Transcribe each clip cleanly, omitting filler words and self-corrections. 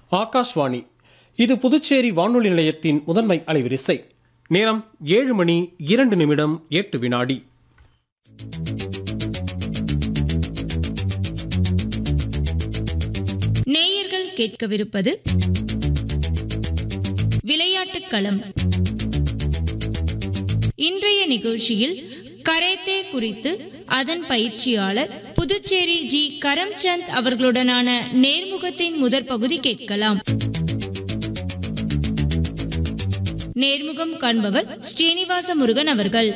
ஆகாஷ்வாணி. இது புதுச்சேரி வானொலி நிலையத்தின் முதன்மை அலைவரிசை. நேரம் 7 மணி 2 நிமிடம் 8 வினாடி. நேயர்கள் கேட்கவிருப்பது விளையாட்டுக் களம். இன்றைய நிகழ்ச்சியில் கராத்தே குறித்து அதன் பயிற்சியாளர் புதுச்சேரி ஜி கரம்சந்த் அவர்களுடனான நேர்முகத்தின் முதற் பகுதி கேட்கலாம். நேர்முகம் காண்பவர் ஸ்ரீனிவாச முருகன் அவர்கள்.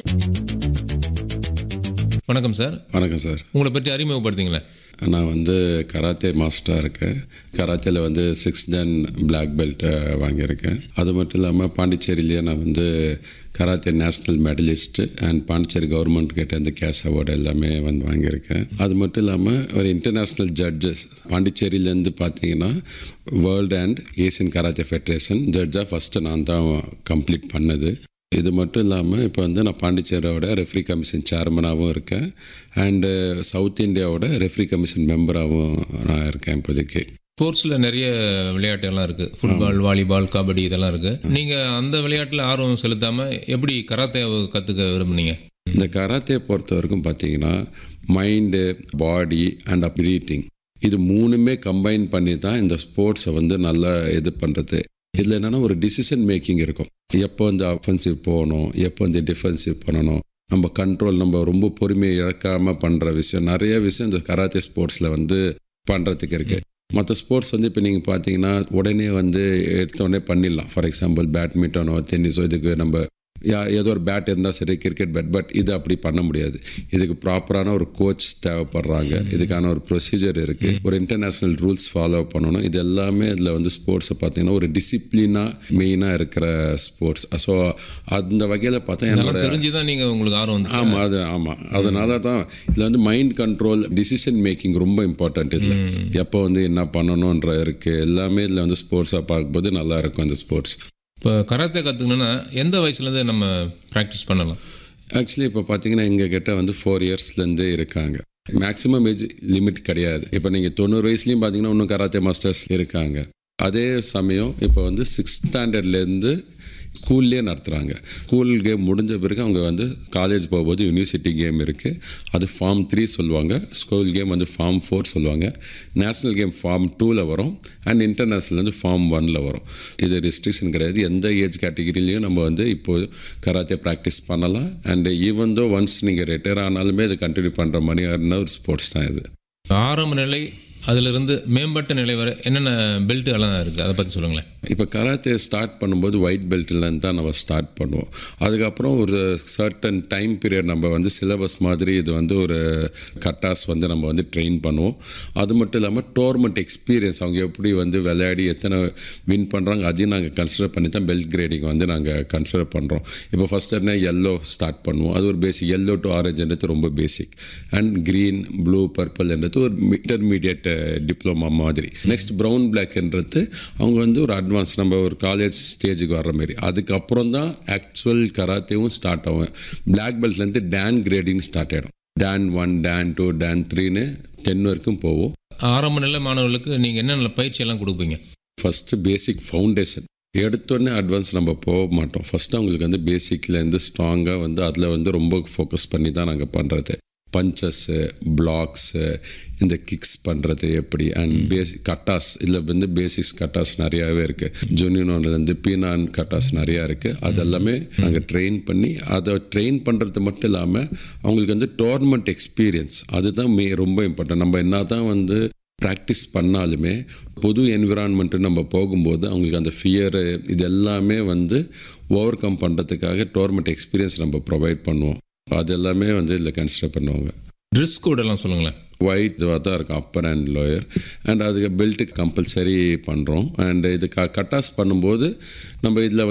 வணக்கம் சார். வணக்கம் சார். உங்களை பற்றி அறிமுகப்படுத்திங்களேன். நான் கராத்தே மாஸ்டராக இருக்கேன். கராத்தேயில் 6th Dan பிளாக் பெல்ட்டை வாங்கியிருக்கேன். அது மட்டும் இல்லாமல் பாண்டிச்சேரியிலேயே நான் karate national medallist and Pondicherry government கிட்ட கேஷ் அவார்டு எல்லாமே வாங்கியிருக்கேன். அது மட்டும் இல்லாமல் ஒரு இன்டர்நேஷ்னல் ஜட்ஜஸ் பாண்டிச்சேரியிலேருந்து பார்த்தீங்கன்னா world and Asian karate federation ஜட்ஜாக first நான் தான் கம்ப்ளீட் பண்ணது. இது மட்டும் இல்லாமல் இப்போ நான் பாண்டிச்சேரியோட ரெஃப்ரி கமிஷன் சேர்மனாகவும் இருக்கேன் அண்டு சவுத் இந்தியாவோட ரெஃப்ரி கமிஷன் மெம்பராகவும் நான் இருக்கேன். இப்போதைக்கு ஸ்போர்ட்ஸில் நிறைய விளையாட்டுகள்லாம் இருக்குது. ஃபுட்பால், வாலிபால், கபடி இதெல்லாம் இருக்குது. நீங்கள் அந்த விளையாட்டில் ஆர்வம் செலுத்தாமல் எப்படி கராத்தேவை கற்றுக்க விரும்புனீங்க? இந்த கராத்தே பொறுத்த வரைக்கும் பார்த்தீங்கன்னா மைண்டு, பாடி அண்ட் ப்ரீத்திங் இது மூணுமே கம்பைன் பண்ணி தான் இந்த ஸ்போர்ட்ஸை நல்லா இது பண்ணுறது. இதில் என்னென்னா ஒரு டிசிஷன் மேக்கிங் இருக்கும். எப்போ அஃபென்சிவ் போகணும், எப்போ டிஃபென்சிவ் பண்ணணும், நம்ம கண்ட்ரோல், நம்ம ரொம்ப பொறுமையை இழக்காமல் பண்ணுற விஷயம், நிறைய விஷயம் இந்த கராத்தே ஸ்போர்ட்ஸில் பண்ணுறதுக்கு இருக்குது. மற்ற ஸ்போர்ட்ஸ் இப்போ நீங்கள் பார்த்தீங்கன்னா உடனே எடுத்தோடனே பண்ணிடலாம். ஃபார் எக்ஸாம்பிள் பேட்மிண்டனோ டென்னிஸோ இதுக்கு நம்ம ஏதோ ஒரு பேட் இருந்தால் சரி, கிரிக்கெட் பேட். பட் இது அப்படி பண்ண முடியாது. இதுக்கு ப்ராப்பரான ஒரு கோச் தேவைப்படுறாங்க. இதுக்கான ஒரு ப்ரொசீஜர் இருக்குது. ஒரு இன்டர்நேஷ்னல் ரூல்ஸ் ஃபாலோ பண்ணணும். இது எல்லாமே இதில் ஸ்போர்ட்ஸை பார்த்தீங்கன்னா ஒரு டிசிப்ளினாக மெயினாக இருக்கிற ஸ்போர்ட்ஸ். ஸோ அந்த வகையில் பார்த்தா என்னோட தெரிஞ்சு தான் நீங்கள் உங்களுக்கு ஆர்வம். ஆமாம் அதனால தான் இதில் மைண்ட் கண்ட்ரோல், டிசிஷன் மேக்கிங் ரொம்ப இம்பார்ட்டன்ட். இதில் எப்போ என்ன பண்ணணுன்ற இருக்குது. எல்லாமே இதில் ஸ்போர்ட்ஸாக பார்க்கும்போது நல்லா இருக்கும் இந்த ஸ்போர்ட்ஸ். இப்போ கராத்தே கற்றுக்கணுன்னா எந்த வயசுலேருந்து நம்ம ப்ராக்டிஸ் பண்ணலாம்? ஆக்சுவலி இப்போ பார்த்தீங்கன்னா எங்கள் கிட்ட 4 இயர்ஸ்லேருந்து இருக்காங்க. மேக்ஸிமம் ஏஜ் லிமிட் கிடையாது. இப்போ நீங்கள் 90 வயசுலேயும் பார்த்தீங்கன்னா இன்னும் கராத்தே மாஸ்டர்ஸ் இருக்காங்க. அதே சமயம் இப்போ 6th ஸ்டாண்டர்ட்லேருந்து ஸ்கூல்லே நடத்துகிறாங்க. ஸ்கூல் கேம் முடிஞ்ச பிறகு அவங்க காலேஜ் போகும்போது யூனிவர்சிட்டி கேம் இருக்குது. அது ஃபார்ம் 3 சொல்லுவாங்க. ஸ்கூல் கேம் ஃபார்ம் 4 சொல்லுவாங்க. நேஷ்னல் கேம் ஃபார்ம் 2ல் வரும் அண்ட் இன்டர்நேஷ்னல் ஃபார்ம் 1ல் வரும். இது ரெஸ்ட்ரிக்ஷன் கிடையாது. எந்த ஏஜ் கேட்டகிரிலையும் நம்ம இப்போது கராத்தே ப்ராக்டிஸ் பண்ணலாம். அண்ட் ஈவன் தோ ஒன்ஸ் நீங்கள் ரிட்டையர் ஆனாலுமே இது கண்டினியூ பண்ணுற மாதிரியான ஒரு ஸ்போர்ட்ஸ் தான் இது. ஆரம்ப நிலை அதிலிருந்து மேம்பட்ட நிலை வரை என்னென்ன பெல்ட் எல்லாம் இருக்குது, அதை பற்றி சொல்லுங்களேன். இப்போ கராத்தே ஸ்டார்ட் பண்ணும்போது ஒயிட் பெல்ட்லேருந்து தான் நம்ம ஸ்டார்ட் பண்ணுவோம். அதுக்கப்புறம் ஒரு சர்டன் டைம் பீரியட் நம்ம சிலபஸ் மாதிரி இது ஒரு கட்டாஸ் நம்ம ட்ரெயின் பண்ணுவோம். அது மட்டும் இல்லாமல் டோர்னமெண்ட் எக்ஸ்பீரியன்ஸ் அவங்க எப்படி விளையாடி எத்தனை வின் பண்ணுறாங்க அதையும் நாங்கள் கன்சிடர் பண்ணி தான் பெல்ட் கிரேடிங் நாங்கள் கன்சிடர் பண்ணுறோம். இப்போ ஃபஸ்ட் என்ன எல்லோ ஸ்டார்ட் பண்ணுவோம். அது ஒரு பேசிக். எல்லோ டு ஆரஞ்சுன்றது ரொம்ப பேசிக். அண்ட் க்ரீன், ப்ளூ, பர்பிள்ன்றது ஒரு இன்டர்மீடியட் டிப்ளமா மாதிரி. நெக்ஸ்ட் ப்ரௌன் பிளாக்ன்றது அவங்க ஒரு அட்வான்ஸ், நம்ம ஒரு காலேஜ் ஸ்டேஜுக்கு வர்ற மாதிரி. அதுக்கப்புறம் தான் ஆக்சுவல் கராத்தேவும் ஸ்டார்ட் ஆகும். பிளாக் பெல்ட்லேருந்து டான் கிரேடிங் ஸ்டார்ட் ஆகிடும். டான் 1, டான் 2, டான் 3ன்னு 10 வரைக்கும் போவோம். ஆரம்ப நிலை மாணவர்களுக்கு நீங்கள் என்னென்ன பயிற்சி எல்லாம் கொடுப்பீங்க? First basic foundation. எடுத்தோடனே அட்வான்ஸ் நம்ம போக மாட்டோம். ஃபஸ்ட்டு அவங்களுக்கு பேசிக்லேருந்து ஸ்ட்ராங்காக அதில் ரொம்ப ஃபோக்கஸ் பண்ணி தான் நாங்கள் பண்ணுறது. பஞ்சஸ்ஸு, பிளாக்ஸு, இந்த கிக்ஸ் பண்ணுறது எப்படி, அண்ட் பேசிக் கட்டாஸ். இதில் பேசிக்ஸ் கட்டாஸ் நிறையாவே இருக்குது. ஜொனினோன்லேருந்து பீனான் கட்டாஸ் நிறையா இருக்குது. அதெல்லாமே நாங்கள் ட்ரெயின் பண்ணி, அதை ட்ரெயின் பண்ணுறது மட்டும் இல்லாமல் அவங்களுக்கு டோர்னமெண்ட் எக்ஸ்பீரியன்ஸ் அதுதான் ரொம்ப இம்பார்ட்டன்ட். நம்ம என்ன தான் ப்ராக்டிஸ் பண்ணாலுமே புது என்விரான்மெண்ட்டு நம்ம போகும்போது அவங்களுக்கு அந்த ஃபியரு இது எல்லாமே ஓவர் கம் பண்ணுறதுக்காக டோர்னமெண்ட் எக்ஸ்பீரியன்ஸ் நம்ம ப்ரொவைட் பண்ணுவோம். அது எல்லாமே இதில் கன்சிடர் பண்ணுவாங்க. ட்ரெஸ் கோடெல்லாம் சொல்லுங்களேன். ஒயிட் தான் இருக்கும் அப்பர் அண்ட் லோயர். அண்ட் அதுக்கு பெல்ட்டுக்கு கம்பல்சரி பண்ணுறோம். அண்ட் இது கட்டாஸ் பண்ணும்போது நம்ம இதில்